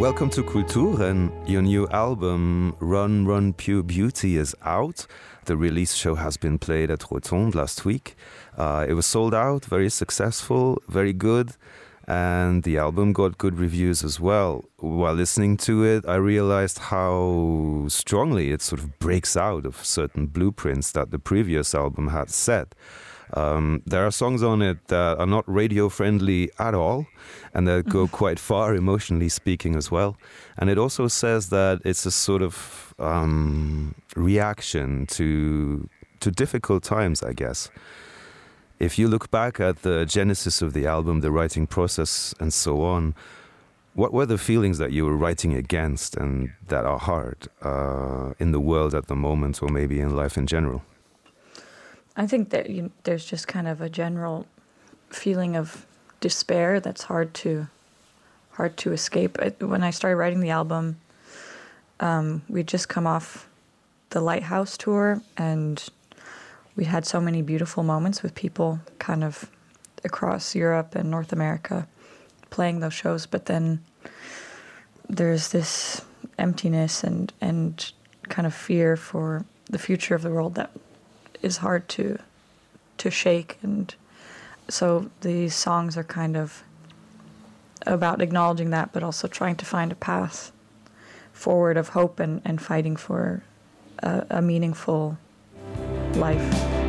Welcome to Kulturen. Your new album, Run, Run, Pure Beauty, is out. The release show has been played at Rotonde last week. It was sold out, very successful, very good, and the album got good reviews as well. While listening to it, I realized how strongly it sort of breaks out of certain blueprints that the previous album had set. There are songs on it that are not radio-friendly at all, and that go quite far, emotionally speaking, as well. And it also says that it's a sort of reaction to difficult times, I guess. If you look back at the genesis of the album, the writing process, and so on, what were the feelings that you were writing against and that are hard in the world at the moment, or maybe in life in general? I think that there's just kind of a general feeling of despair that's hard to escape. When I started writing the album, we'd just come off the Lighthouse tour, and we had so many beautiful moments with people kind of across Europe and North America playing those shows. But then there's this emptiness and kind of fear for the future of the world that is hard to shake, and so these songs are kind of about acknowledging that, but also trying to find a path forward of hope and fighting for a meaningful life.